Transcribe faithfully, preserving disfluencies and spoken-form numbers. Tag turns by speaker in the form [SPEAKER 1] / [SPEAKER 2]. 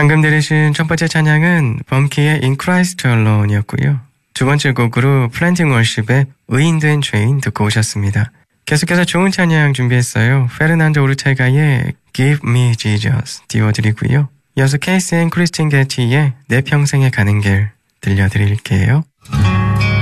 [SPEAKER 1] 방금 들으신 첫 번째 찬양은 범키의 In Christ Alone이었고요. 두 번째 곡으로 플랜팅 월십의 의인된 죄인 듣고 오셨습니다. 계속해서 좋은 찬양 준비했어요. 페르난도 오르테가의 Give Me Jesus 띄워드리고요. 이어서 케이스 앤 크리스틴 게티의 내 평생에 가는 길 들려드릴게요.